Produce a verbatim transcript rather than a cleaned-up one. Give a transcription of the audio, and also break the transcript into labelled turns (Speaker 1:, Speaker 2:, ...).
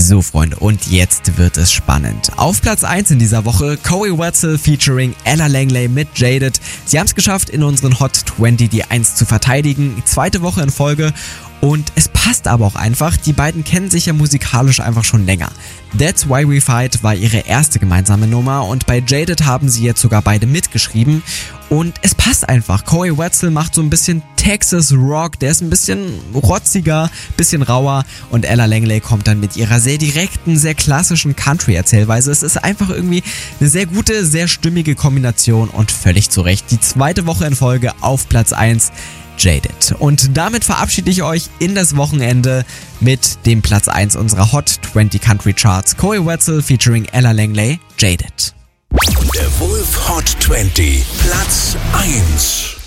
Speaker 1: So Freunde, und jetzt wird es spannend. Auf Platz eins in dieser Woche Corey Wetzel featuring Ella Langley mit Jaded. Sie haben es geschafft, in unseren Hot zwanzig die eins zu verteidigen. Zweite Woche in Folge. Und es passt aber auch einfach, die beiden kennen sich ja musikalisch einfach schon länger. That's Why We Fight war ihre erste gemeinsame Nummer und bei Jaded haben sie jetzt sogar beide mitgeschrieben. Und es passt einfach. Corey Wetzel macht so ein bisschen Texas Rock, der ist ein bisschen rotziger, bisschen rauer und Ella Langley kommt dann mit ihrer sehr direkten, sehr klassischen Country-Erzählweise. Es ist einfach irgendwie eine sehr gute, sehr stimmige Kombination und völlig zu Recht. Die zweite Woche in Folge auf Platz eins. Jaded. Und damit verabschiede ich euch in das Wochenende mit dem Platz eins unserer Hot zwanzig Country Charts. Corey Wetzel featuring Ella Langley, Jaded.
Speaker 2: Der Wolf Hot zwanzig, Platz eins.